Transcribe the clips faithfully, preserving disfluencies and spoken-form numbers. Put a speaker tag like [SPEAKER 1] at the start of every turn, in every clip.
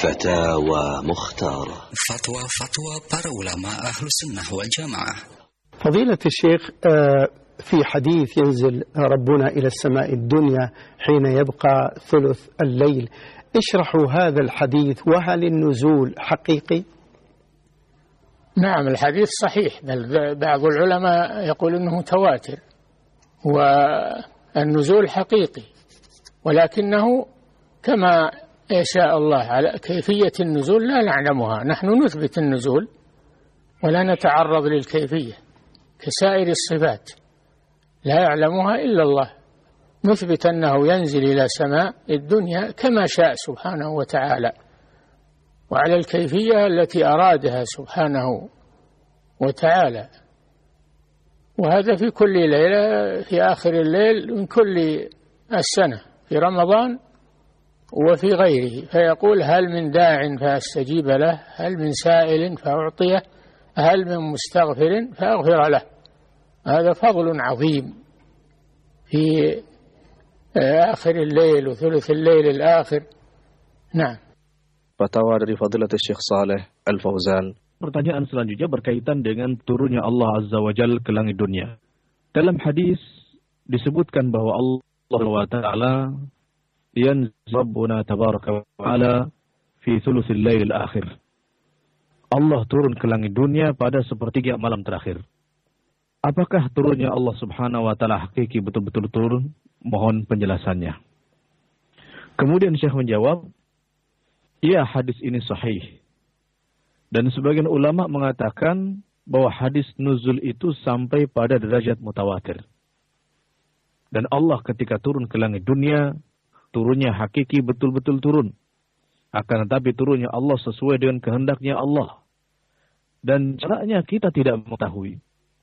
[SPEAKER 1] فتاوى مختارة.
[SPEAKER 2] فتوى فتوى para ulama ahlu sunnah wal jamaah.
[SPEAKER 3] فضيلة الشيخ، في حديث ينزل ربنا إلى السماء الدنيا حين يبقى ثلث الليل، اشرحوا هذا الحديث، وهل النزول حقيقي؟
[SPEAKER 4] نعم، الحديث صحيح، بل بعض العلماء يقول أنه متواتر، والنزول حقيقي، ولكنه كما يشاء الله. على كيفية النزول لا نعلمها، نحن نثبت النزول ولا نتعرض للكيفية كسائر الصفات، لا يعلمها إلا الله. نثبت أنه ينزل إلى سماء الدنيا كما شاء سبحانه وتعالى، وعلى الكيفية التي أرادها سبحانه وتعالى، وهذا في كل ليلة في آخر الليل من كل السنة، في رمضان وفي غيره. فيقول: هل من داع فأستجيب له، هل من سائل فأعطيه، هل من مستغفر فأغفر له. هذا فضل عظيم في آخر الليل وثلث الليل الآخر. نعم.
[SPEAKER 5] Fatwa dari Fadilatul Syekh Saleh Al-Fauzan. Pertanyaan selanjutnya berkaitan dengan turunnya Allah Azza wa Jalla ke langit dunia. Dalam hadis disebutkan bahwa Allah Subhanahu wa taala yanzil Rabbuna tabaraka wa taala fi thuluthil lailil akhir. Allah turun ke langit dunia pada sepertiga malam terakhir. Apakah turunnya Allah Subhanahu wa taala hakiki betul-betul turun? Mohon penjelasannya. Kemudian Syekh menjawab, ya, hadis ini sahih. Dan sebagian ulama mengatakan bahwa hadis nuzul itu sampai pada derajat mutawatir. Dan Allah ketika turun ke langit dunia, turunnya hakiki betul-betul turun. Akan tetapi turunnya Allah sesuai dengan kehendaknya Allah. Dan caranya kita tidak mengetahui.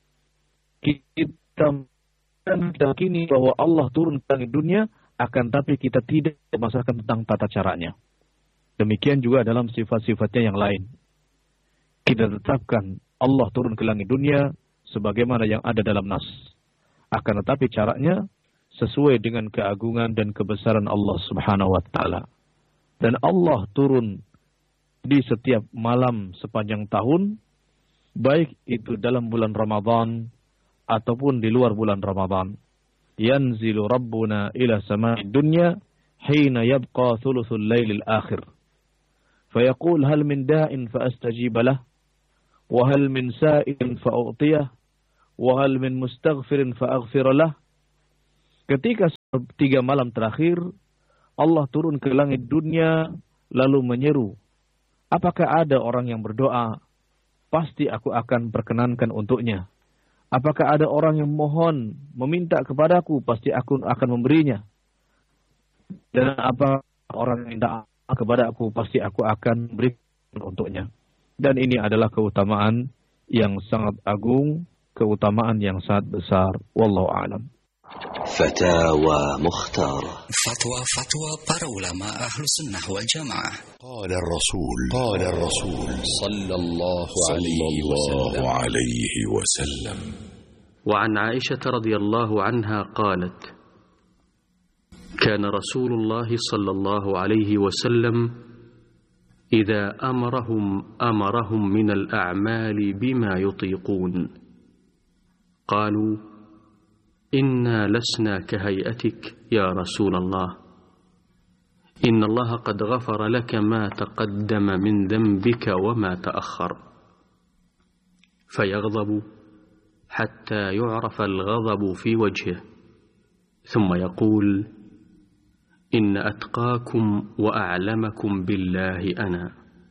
[SPEAKER 5] Kita meyakini bahwa Allah turun ke langit dunia, akan tapi kita tidak memasalahkan tentang tata caranya. Demikian juga dalam sifat-sifatnya yang lain. Kita tetapkan Allah turun ke langit dunia sebagaimana yang ada dalam nas. Akan tetapi caranya sesuai dengan keagungan dan kebesaran Allah Subhanahu wa taala. Dan Allah turun di setiap malam sepanjang tahun, baik itu dalam bulan Ramadan ataupun di luar bulan Ramadan. Yanzilu Rabbuna ila sama'id dunya hina yabqa thuluthul lailil akhir. Fayaqul hal min da'in fa astajib lah, wa hal min sa'ilin fa u'tiyah, wa hal min mustaghfirin fa aghfir lah. Ketika tiga malam terakhir Allah turun ke langit dunia lalu menyeru, apakah ada orang yang berdoa? Pasti aku akan perkenankan untuknya. Apakah ada orang yang mohon, meminta kepadaku? Pasti aku akan memberinya. Dan apa orang yang minta kepada aku, pasti aku akan berikan untuknya. Dan ini adalah keutamaan yang sangat agung, keutamaan yang sangat besar. Wallahu a'lam.
[SPEAKER 1] Fatawa Mukhtara.
[SPEAKER 2] Fatwa fatwa para ulama ahlu sunnah wal jamaah.
[SPEAKER 6] Qala Rasul, qala Rasul sallallahu alaihi wasallam.
[SPEAKER 7] Wa an Aisyah radhiyallahu anha qalat, كان رسول الله صلى الله عليه وسلم إذا أمرهم أمرهم من الأعمال بما يطيقون قالوا إنا لسنا كهيئتك يا رسول الله إن الله قد غفر لك ما تقدم من ذنبك وما تأخر فيغضب حتى يعرف الغضب في وجهه ثم يقول إن أتقاكم وأعلمكم بالله أنا.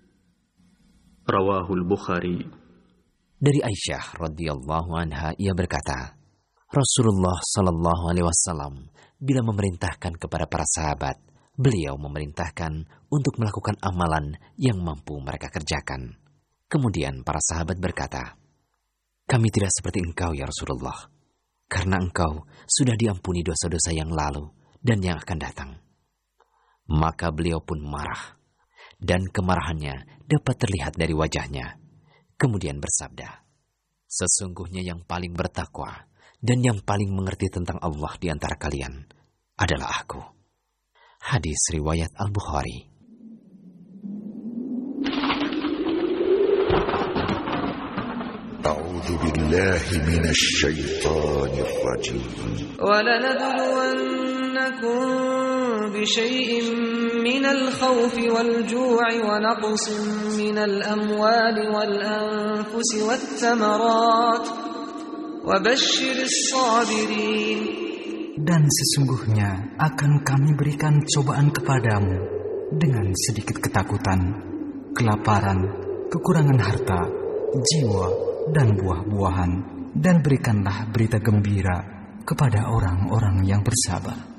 [SPEAKER 7] رواه البخاري.
[SPEAKER 8] Dari Aisyah radhiyallahu anha, ia berkata, Rasulullah sallallahu alaihi wasallam bila memerintahkan kepada para sahabat, beliau memerintahkan untuk melakukan amalan yang mampu mereka kerjakan. Kemudian para sahabat berkata, kami tidak seperti engkau ya Rasulullah, karena engkau sudah diampuni dosa-dosa yang lalu dan yang akan datang. Maka beliau pun marah, dan kemarahannya dapat terlihat dari wajahnya. Kemudian bersabda, sesungguhnya yang paling bertakwa dan yang paling mengerti tentang Allah di antara kalian adalah aku. Hadis riwayat Al-Bukhari.
[SPEAKER 6] billahi minasy syaithanir rajim.
[SPEAKER 9] وَلَنَبْلُوَنَّكُمْ بِشَيْءٍ مِّنَ الْخَوْفِ وَالْجُوعِ وَنَقْصٍ مِّنَ الْأَمْوَالِ وَالْأَنفُسِ وَالثَّمَرَاتِ وَبَشِّرِ الصَّابِرِينَ.
[SPEAKER 10] Dan sesungguhnya akan kami berikan cobaan kepadamu dengan sedikit ketakutan, kelaparan, kekurangan harta, jiwa, dan buah-buahan. Dan berikanlah berita gembira kepada orang-orang yang bersabar.